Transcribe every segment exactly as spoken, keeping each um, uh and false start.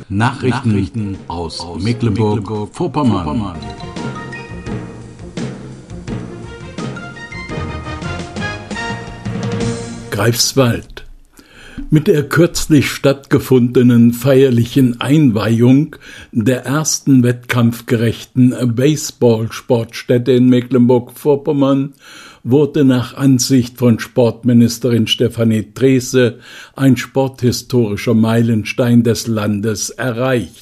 Nachrichten, Nachrichten aus, aus Mecklenburg-Vorpommern. Greifswald. Mit der kürzlich stattgefundenen feierlichen Einweihung der ersten wettkampfgerechten Baseball-Sportstätte in Mecklenburg-Vorpommern wurde nach Ansicht von Sportministerin Stefanie Drese ein sporthistorischer Meilenstein des Landes erreicht.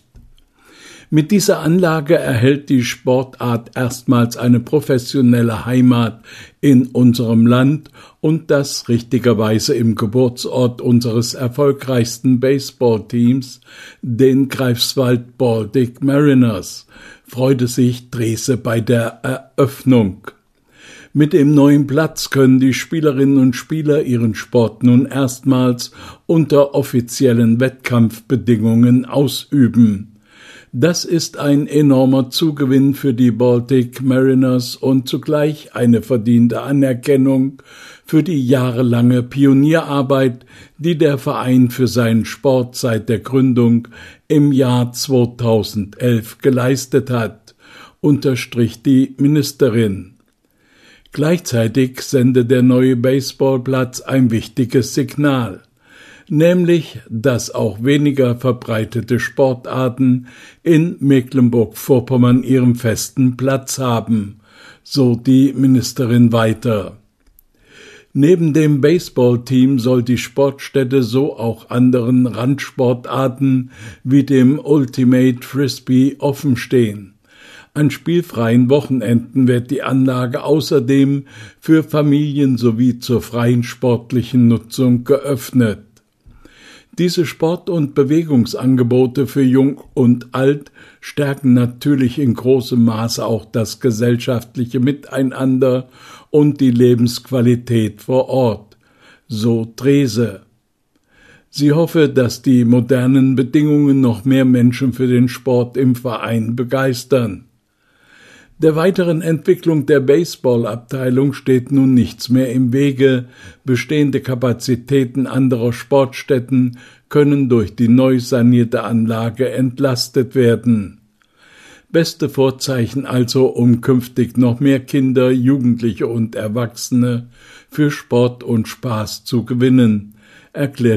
Mit dieser Anlage erhält die Sportart erstmals eine professionelle Heimat in unserem Land und das richtigerweise im Geburtsort unseres erfolgreichsten Baseballteams, den Greifswald Baltic Mariners, freute sich Drese bei der Eröffnung. Mit dem neuen Platz können die Spielerinnen und Spieler ihren Sport nun erstmals unter offiziellen Wettkampfbedingungen ausüben. Das ist ein enormer Zugewinn für die Baltic Mariners und zugleich eine verdiente Anerkennung für die jahrelange Pionierarbeit, die der Verein für seinen Sport seit der Gründung im Jahr zweitausendelf geleistet hat, unterstrich die Ministerin. Gleichzeitig sendet der neue Baseballplatz ein wichtiges Signal, nämlich, dass auch weniger verbreitete Sportarten in Mecklenburg-Vorpommern ihren festen Platz haben, so die Ministerin weiter. Neben dem Baseballteam soll die Sportstätte so auch anderen Randsportarten wie dem Ultimate Frisbee offenstehen. An spielfreien Wochenenden wird die Anlage außerdem für Familien sowie zur freien sportlichen Nutzung geöffnet. Diese Sport- und Bewegungsangebote für Jung und Alt stärken natürlich in großem Maße auch das gesellschaftliche Miteinander und die Lebensqualität vor Ort, so Drese. Sie hoffe, dass die modernen Bedingungen noch mehr Menschen für den Sport im Verein begeistern. Der weiteren Entwicklung der Baseballabteilung steht nun nichts mehr im Wege. Bestehende Kapazitäten anderer Sportstätten können durch die neu sanierte Anlage entlastet werden. Beste Vorzeichen also, um künftig noch mehr Kinder, Jugendliche und Erwachsene für Sport und Spaß zu gewinnen, erklärt